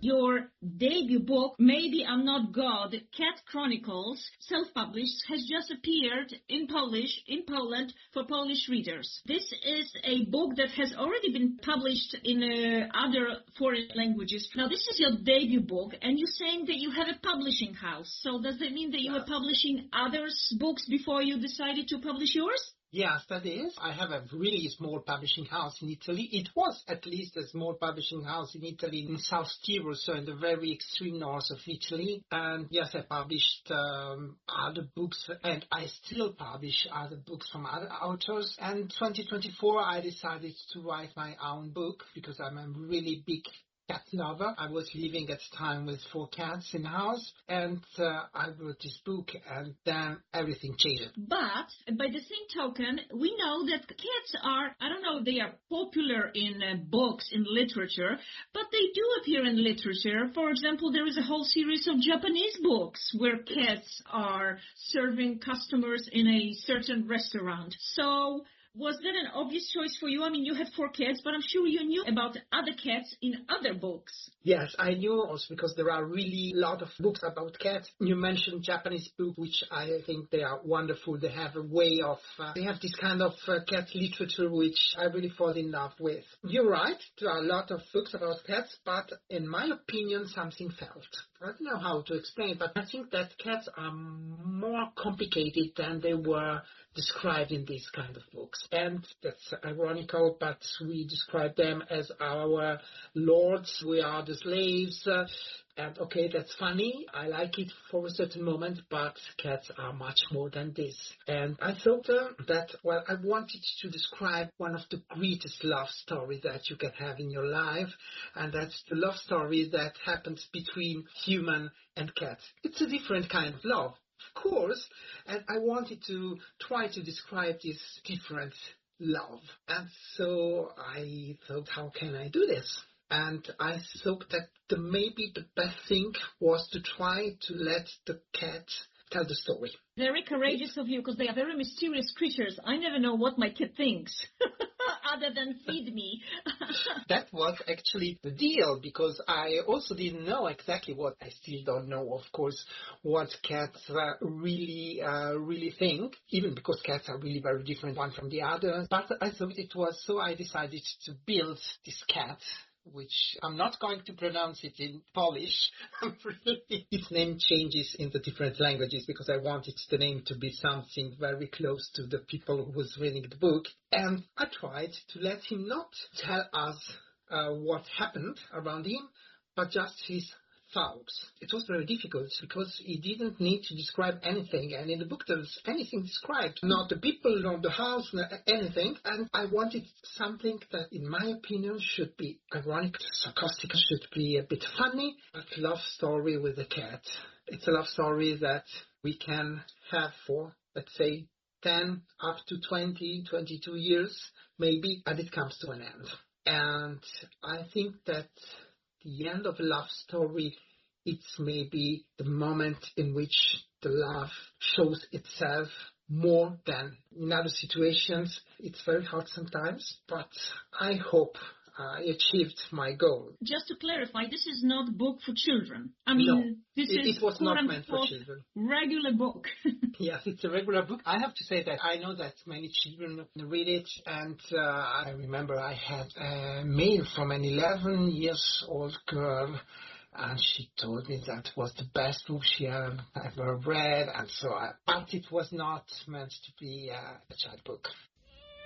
Your debut book, Maybe I'm Not God, Cat Chronicles, self-published, has just appeared in Polish in Poland for Polish readers. This is a book that has already been published in other foreign languages. Now, this is your debut book, and you're saying that you have a publishing house. So does that mean that you were publishing others' books before you decided to publish yours? Yes, that is. I have a really small publishing house in Italy. It was at least a small publishing house in Italy, in South Tyrol, so in the very extreme north of Italy. And yes, I published other books, and I still publish other books from other authors. And 2024, I decided to write my own book because I'm a really big cat lover. I was living at the time with 4 cats in the house, and I wrote this book, and then everything changed. But by the same token, we know that cats are, I don't know if they are popular in books, in literature, but they do appear in literature. For example, there is a whole series of Japanese books where cats are serving customers in a certain restaurant. So was that an obvious choice for you? I mean, you had 4 cats, but I'm sure you knew about other cats in other books. Yes, I knew also because there are really a lot of books about cats. You mentioned Japanese book, which I think they are wonderful. They have a way of, they have this kind of cat literature, which I really fall in love with. You're right, there are a lot of books about cats, but in my opinion, something failed. I don't know how to explain it, but I think that cats are more complicated than they were described in these kind of books. And that's ironical, but we describe them as our lords, we are the slaves, and okay, that's funny. I like it for a certain moment, but cats are much more than this. And I thought that, well, I wanted to describe one of the greatest love stories that you can have in your life, and that's the love story that happens between human and cat. It's a different kind of love, of course, and I wanted to try to describe this different love. And so I thought, how can I do this? And I thought that maybe the best thing was to try to let the cat tell the story. Very courageous of you, because they are very mysterious creatures. I never know what my cat thinks, other than feed me. That was actually the deal, because I also didn't know exactly what I still don't know, of course, what cats really think, even because cats are really very different one from the other. But I thought it was, so I decided to build this cat, which I'm not going to pronounce it in Polish. Its name changes in the different languages because I wanted the name to be something very close to the people who was reading the book. And I tried to let him not tell us what happened around him, but just his thoughts. It was very difficult because he didn't need to describe anything, and in the book there's anything described, not the people, not the house, not anything. And I wanted something that, in my opinion, should be ironic, sarcastic, should be a bit funny, but love story with a cat. It's a love story that we can have for, let's say, 10 up to 20, 22 years, maybe, and it comes to an end. And I think that the end of a love story, it's maybe the moment in which the love shows itself more than in other situations. It's very hard sometimes, but I hope I achieved my goal. Just to clarify, this is not a book for children. I mean, no, this is it was not meant for children. Regular book. Yes, it's a regular book. I have to say that I know that many children read it, and I remember I had a mail from an 11-year-old girl, and she told me that was the best book she had ever read, and so but it was not meant to be a child book.